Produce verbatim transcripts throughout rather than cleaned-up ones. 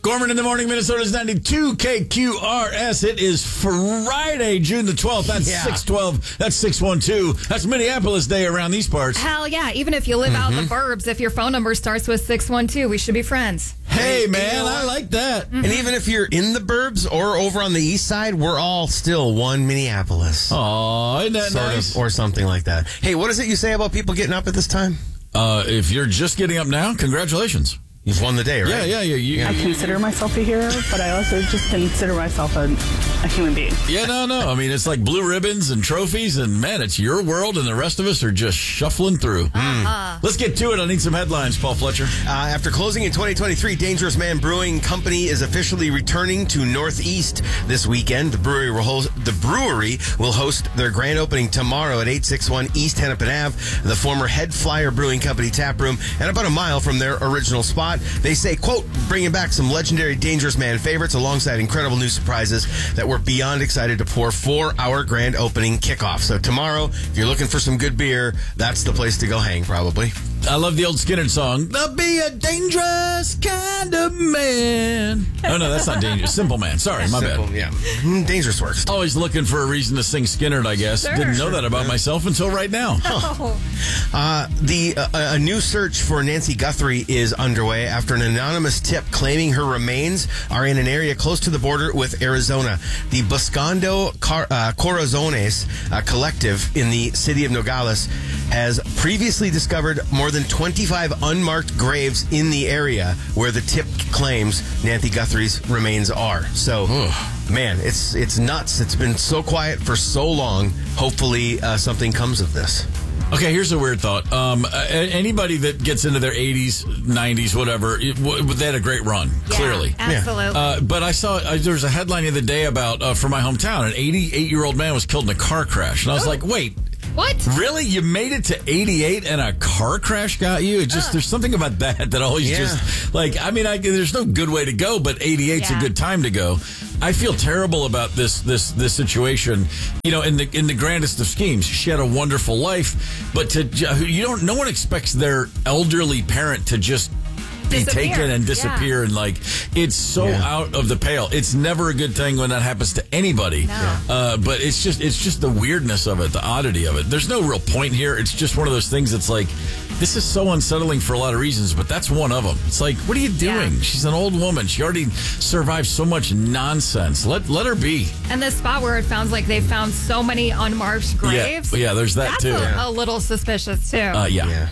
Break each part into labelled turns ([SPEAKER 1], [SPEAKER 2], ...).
[SPEAKER 1] Gorman in the morning, Minnesota's ninety-two K Q R S. It is Friday, June the twelfth. That's
[SPEAKER 2] yeah.
[SPEAKER 1] six twelve. That's six one two. That's Minneapolis Day around these parts.
[SPEAKER 3] Hell yeah. Even if you live mm-hmm. out in the burbs, if your phone number starts with six one two, we should be friends.
[SPEAKER 1] Hey, man, I like that.
[SPEAKER 2] Mm-hmm. And even if you're in the burbs or over on the east side, we're all still one Minneapolis.
[SPEAKER 1] Oh, isn't that
[SPEAKER 2] sort
[SPEAKER 1] nice?
[SPEAKER 2] Of, or something like that. Hey, what is it you say about people getting up at this time?
[SPEAKER 1] Uh, if you're just getting up now, congratulations.
[SPEAKER 2] You've won the day, right?
[SPEAKER 1] Yeah, yeah, yeah. You,
[SPEAKER 4] I consider myself a hero, but I also just consider myself a, a human being.
[SPEAKER 1] Yeah, no, no. I mean, it's like blue ribbons and trophies, and man, it's your world, and the rest of us are just shuffling through.
[SPEAKER 3] Uh-huh.
[SPEAKER 1] Let's get to it. I need some headlines, Paul Fletcher.
[SPEAKER 2] Uh, after closing in twenty twenty-three, Dangerous Man Brewing Company is officially returning to Northeast this weekend. The brewery will host, the brewery will host their grand opening tomorrow at eight sixty-one East Hennepin Avenue, the former Head Flyer Brewing Company tap room, and about a mile from their original spot. They say, quote, bringing back some legendary Dangerous Man favorites alongside incredible new surprises that we're beyond excited to pour for our grand opening kickoff. So tomorrow, if you're looking for some good beer, that's the place to go hang, probably.
[SPEAKER 1] I love the old Skinner song. There'll be a dangerous kind of man. Oh, no, that's not dangerous. Simple Man. Sorry, my
[SPEAKER 2] Simple,
[SPEAKER 1] bad.
[SPEAKER 2] Yeah. Mm, dangerous works.
[SPEAKER 1] Always looking for a reason to sing Skinner, I guess.
[SPEAKER 3] Sure.
[SPEAKER 1] Didn't know that about myself until right now.
[SPEAKER 3] Oh.
[SPEAKER 2] Uh, the uh, a new search for Nancy Guthrie is underway after an anonymous tip claiming her remains are in an area close to the border with Arizona. The Buscando Car- uh, Corazones uh, collective in the city of Nogales has previously discovered more than twenty-five unmarked graves in the area where the tip claims Nancy Guthrie's remains are. So, man, it's it's nuts. It's been so quiet for so long. Hopefully, uh, something comes of this.
[SPEAKER 1] Okay, here's a weird thought. Um, uh, anybody that gets into their eighties, nineties, whatever, it, w- they had a great run,
[SPEAKER 3] Yeah,
[SPEAKER 1] clearly.
[SPEAKER 3] absolutely.
[SPEAKER 1] Uh, but I saw, uh, there was a headline the other day about, uh, from my hometown, an eighty-eight-year-old man was killed in a car crash. And I was like, wait.
[SPEAKER 3] What?
[SPEAKER 1] Really? You made it to eighty-eight and a car crash got you? It just
[SPEAKER 3] Ugh.
[SPEAKER 1] There's something about that that always
[SPEAKER 2] Yeah.
[SPEAKER 1] just, like, I mean, I, there's no good way to go, but eighty-eight's
[SPEAKER 3] Yeah.
[SPEAKER 1] a good time to go. I feel terrible about this this this situation. You know, in the in the grandest of schemes, she had a wonderful life, but to you don't. No one expects their elderly parent to just be
[SPEAKER 3] Disappear.
[SPEAKER 1] taken and disappear,
[SPEAKER 3] Yeah.
[SPEAKER 1] and like it's so
[SPEAKER 2] Yeah.
[SPEAKER 1] out of the pale. It's never a good thing when that happens to anybody.
[SPEAKER 3] No.
[SPEAKER 1] Uh, but it's just it's just the weirdness of it, the oddity of it. There's no real point here. It's just one of those things that's like, this is so unsettling for a lot of reasons, but that's one of them. It's like, what are you doing?
[SPEAKER 3] Yeah. She's
[SPEAKER 1] She's an old woman. She already survived so much nonsense. Let let her be.
[SPEAKER 3] And the spot where it sounds like they found so many unmarked graves.
[SPEAKER 1] Yeah, yeah there's that
[SPEAKER 3] That's
[SPEAKER 1] too.
[SPEAKER 3] a, a little suspicious, too.
[SPEAKER 1] Uh, yeah.
[SPEAKER 2] Yeah.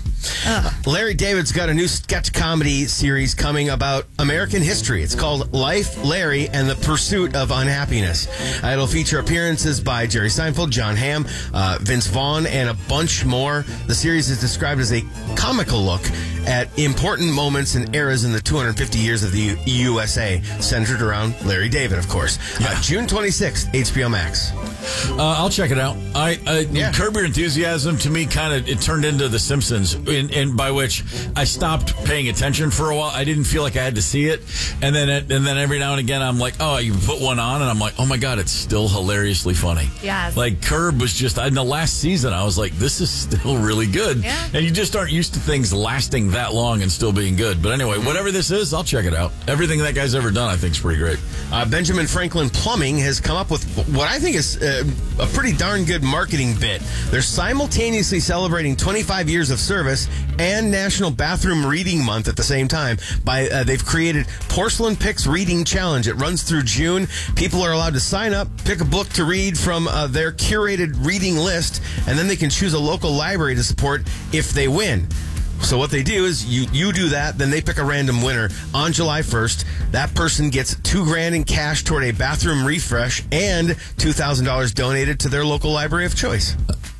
[SPEAKER 2] Larry David's got a new sketch comedy series coming about American history. It's called Life, Larry, and the Pursuit of Unhappiness. Uh, it'll feature appearances by Jerry Seinfeld, John Hamm, uh, Vince Vaughn, and a bunch more. The series is described as a comical look at important moments and eras in the two hundred fifty years of the U- U S A, centered around Larry David, of course.
[SPEAKER 1] Yeah.
[SPEAKER 2] Uh, June twenty-sixth, H B O Max.
[SPEAKER 1] Uh, I'll check it out. I uh,
[SPEAKER 2] Yeah.
[SPEAKER 1] Curb Your Enthusiasm to me kind of it turned into The Simpsons, in, in by which I stopped paying attention for a while. I didn't feel like I had to see it, and then it, and then every now and again I'm like, oh, you put one on, and I'm like, oh my god, it's still hilariously funny.
[SPEAKER 3] Yes.
[SPEAKER 1] Like Curb was just in the last season, I was like, this is still really good,
[SPEAKER 3] Yeah.
[SPEAKER 1] and you just aren't used to things lasting that long and still being good. But anyway, whatever this is, I'll check it out. Everything that guy's ever done, I think, is pretty great.
[SPEAKER 2] Uh, Benjamin Franklin Plumbing has come up with what I think is uh, a pretty darn good marketing bit. They're simultaneously celebrating twenty-five years of service and National Bathroom Reading Month at the same time. By uh, they've created Porcelain Picks Reading Challenge. It runs through June. People are allowed to sign up, pick a book to read from uh, their curated reading list, and then they can choose a local library to support if they win. So what they do is you, you do that, then they pick a random winner on July first. That person gets two grand in cash toward a bathroom refresh and two thousand dollars donated to their local library of choice.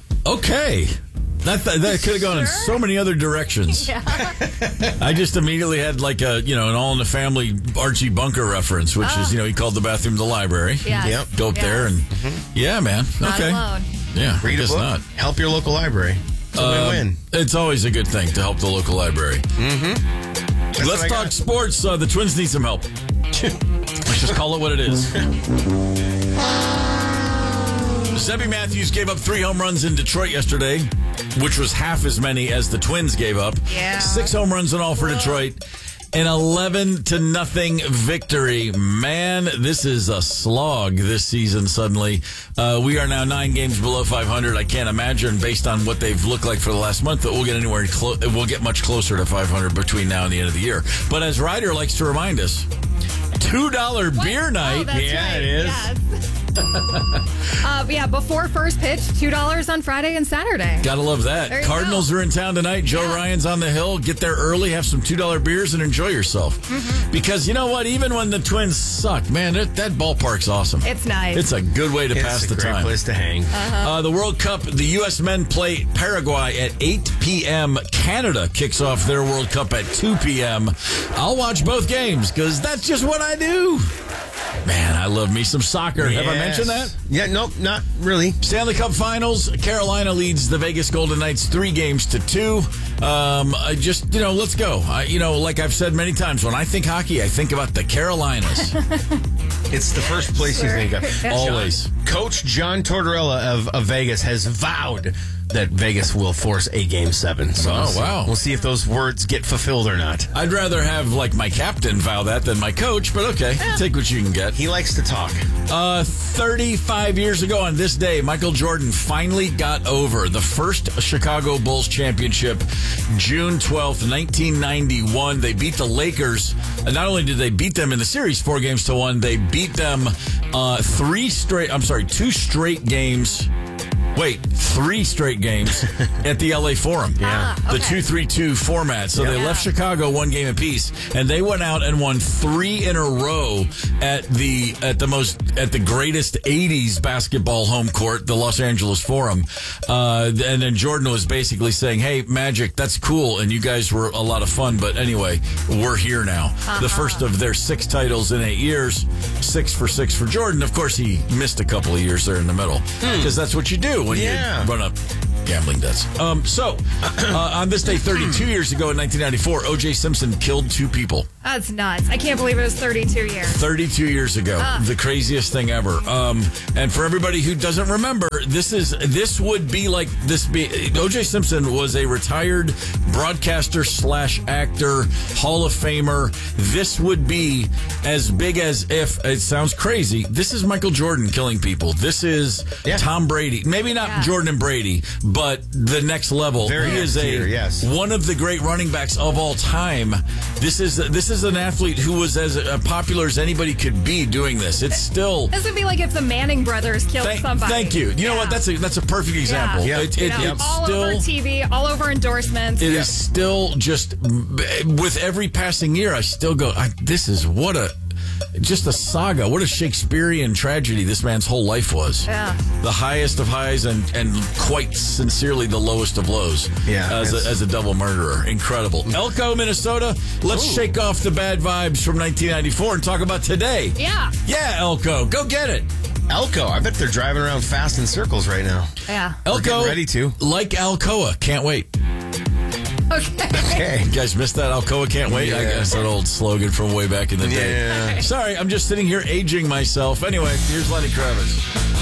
[SPEAKER 1] Okay. That that, that could have gone in so many other directions.
[SPEAKER 3] Yeah.
[SPEAKER 1] I just immediately had like a, you know, an All in the Family Archie Bunker reference, which
[SPEAKER 3] Oh.
[SPEAKER 1] is, you know, he called the bathroom the library.
[SPEAKER 3] Yes.
[SPEAKER 2] Yep.
[SPEAKER 1] Go up
[SPEAKER 3] Yes.
[SPEAKER 1] there and, yeah, man.
[SPEAKER 3] Not
[SPEAKER 1] okay.
[SPEAKER 3] alone.
[SPEAKER 1] Yeah, I
[SPEAKER 2] Read a
[SPEAKER 1] guess
[SPEAKER 2] book,
[SPEAKER 1] not.
[SPEAKER 2] help your local library. It's a
[SPEAKER 1] Um,
[SPEAKER 2] win-win.
[SPEAKER 1] It's always a good thing to help the local library.
[SPEAKER 2] Mm-hmm.
[SPEAKER 1] Let's
[SPEAKER 2] what I
[SPEAKER 1] talk
[SPEAKER 2] got.
[SPEAKER 1] sports. Uh, the Twins need some help. Let's just call it what it is. Zebby Matthews gave up three home runs in Detroit yesterday, which was half as many as the Twins gave up.
[SPEAKER 3] Yeah.
[SPEAKER 1] Six home runs in all for Detroit. An eleven to nothing victory. Man, this is a slog this season suddenly. Uh, we are now nine games below five hundred. I can't imagine, based on what they've looked like for the last month, that we'll get anywhere close. We'll get much closer to five hundred between now and the end of the year. But as Ryder likes to remind us, two dollar beer night.
[SPEAKER 3] Oh, that's
[SPEAKER 2] Yeah,
[SPEAKER 3] right.
[SPEAKER 2] it is.
[SPEAKER 3] Yes. uh, yeah, before first pitch, two dollars on Friday and Saturday.
[SPEAKER 1] Gotta love that.
[SPEAKER 3] There you
[SPEAKER 1] Cardinals
[SPEAKER 3] go.
[SPEAKER 1] are in town tonight. Joe
[SPEAKER 3] Yeah.
[SPEAKER 1] Ryan's on the hill. Get there early, have some two dollar beers, and enjoy yourself.
[SPEAKER 3] Mm-hmm.
[SPEAKER 1] Because you know what? Even when the Twins suck, man, that, that ballpark's awesome.
[SPEAKER 3] It's nice.
[SPEAKER 1] It's a good way to
[SPEAKER 2] It's
[SPEAKER 1] pass
[SPEAKER 2] a
[SPEAKER 1] the
[SPEAKER 2] great
[SPEAKER 1] time.
[SPEAKER 2] place to hang.
[SPEAKER 1] Uh, the World Cup, the U S men play Paraguay at eight p.m. Canada kicks off their World Cup at two p.m. I'll watch both games because that's just what I do. Man, I love me some soccer. Have I
[SPEAKER 2] Yes.
[SPEAKER 1] mentioned that?
[SPEAKER 2] Yeah, nope, not really.
[SPEAKER 1] Stanley Cup Finals, Carolina leads the Vegas Golden Knights three games to two. Um, I just, you know, let's go. I, you know, like I've said many times, when I think hockey, I think about the Carolinas.
[SPEAKER 2] It's the first place you think of.
[SPEAKER 3] Yeah.
[SPEAKER 1] Always.
[SPEAKER 2] Coach John Tortorella of, of Vegas has vowed that Vegas will force a game seven. So
[SPEAKER 1] Oh,
[SPEAKER 2] we'll see-
[SPEAKER 1] wow.
[SPEAKER 2] We'll see if those words get fulfilled or not.
[SPEAKER 1] I'd rather have, like, my captain vow that than my coach, but okay, take what you can get.
[SPEAKER 2] He likes to talk.
[SPEAKER 1] Uh, thirty-five years ago on this day, Michael Jordan finally got over the first Chicago Bulls championship, June twelfth, nineteen ninety-one. They beat the Lakers. And not only did they beat them in the series four games to one, they beat them uh, three straight, I'm sorry, two straight games. Wait, three straight games at the L A Forum.
[SPEAKER 3] Yeah. Ah,
[SPEAKER 1] The
[SPEAKER 3] okay.
[SPEAKER 1] two three two format. So they
[SPEAKER 3] Yeah.
[SPEAKER 1] left Chicago one game apiece, and they went out and won three in a row at the at the most at the greatest eighties basketball home court, the Los Angeles Forum. Uh, and then Jordan was basically saying, "Hey, Magic, that's cool, and you guys were a lot of fun, but anyway, we're here now."
[SPEAKER 3] Uh-huh.
[SPEAKER 1] The first of their six titles in eight years, six for six for Jordan. Of course, he missed a couple of years there in the middle because that's what you do when
[SPEAKER 2] Yeah.
[SPEAKER 1] you run up gambling debts. Um, so, uh, on this day, thirty-two years ago in nineteen ninety-four, O J Simpson killed two people.
[SPEAKER 3] That's nuts. I can't believe it was thirty-two years.
[SPEAKER 1] thirty-two years ago, the craziest thing ever. Um, and for everybody who doesn't remember, this is this would be like this. Be O J Simpson was a retired broadcaster slash actor, Hall of Famer. This would be as big as if it sounds crazy. This is Michael Jordan killing people. This is
[SPEAKER 2] Yeah.
[SPEAKER 1] Tom Brady. Maybe not
[SPEAKER 3] Yeah.
[SPEAKER 1] Jordan and Brady, but the next level.
[SPEAKER 2] Very
[SPEAKER 1] he is a
[SPEAKER 2] tier, yes.
[SPEAKER 1] one of the great running backs of all time. This is this is an athlete who was as uh, popular as anybody could be doing this. It's still.
[SPEAKER 3] This would be like if the Manning brothers killed
[SPEAKER 1] Thank,
[SPEAKER 3] somebody.
[SPEAKER 1] thank you. You know
[SPEAKER 3] Yeah.
[SPEAKER 1] what? That's a that's a perfect example.
[SPEAKER 2] Yeah.
[SPEAKER 1] It,
[SPEAKER 3] You
[SPEAKER 1] it,
[SPEAKER 3] know,
[SPEAKER 1] it's
[SPEAKER 3] all
[SPEAKER 1] still
[SPEAKER 3] over T V, all over endorsements.
[SPEAKER 1] it is still just with every passing year. I still go. I, this is what a. Just a saga. What a Shakespearean tragedy this man's whole life was.
[SPEAKER 3] Yeah.
[SPEAKER 1] The highest of highs and, and quite sincerely the lowest of lows.
[SPEAKER 2] Yeah,
[SPEAKER 1] As a,
[SPEAKER 2] it's-
[SPEAKER 1] as a double murderer. Incredible. Elko, Minnesota. Let's
[SPEAKER 2] Ooh.
[SPEAKER 1] shake off the bad vibes from nineteen ninety-four and talk about today.
[SPEAKER 3] Yeah.
[SPEAKER 1] Yeah, Elko. Go get it.
[SPEAKER 2] Elko, I bet they're driving around fast in circles right now.
[SPEAKER 3] Yeah.
[SPEAKER 1] Elko.
[SPEAKER 2] getting ready to.
[SPEAKER 1] Like Alcoa. Can't wait.
[SPEAKER 3] Okay.
[SPEAKER 2] Okay.
[SPEAKER 1] You guys missed that? Alcoa can't wait? I
[SPEAKER 2] Yeah.
[SPEAKER 1] guess that old slogan from way back in the day.
[SPEAKER 2] Yeah.
[SPEAKER 1] Sorry, I'm just sitting here aging myself. Anyway, here's Lenny Kravitz.